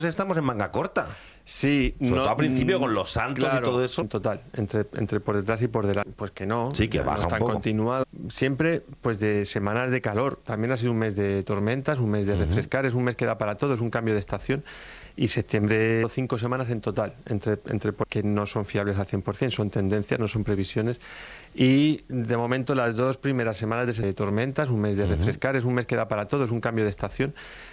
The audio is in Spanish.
estamos en manga corta. Sí, sobre todo al principio con los santos, claro, y todo eso. Total, entre por detrás y por delante. Pues que no. Sí, que baja no está un poco. Continuado. Siempre, pues de semanas de calor. También ha sido un mes de tormentas, un mes de refrescar, es un mes que da para todo, es un cambio de estación. Y septiembre, 5 semanas en total, porque no son fiables al 100%, son tendencias, no son previsiones. Y de momento las 2 primeras semanas de tormentas, un mes de refrescar, es un mes que da para todo, es un cambio de estación.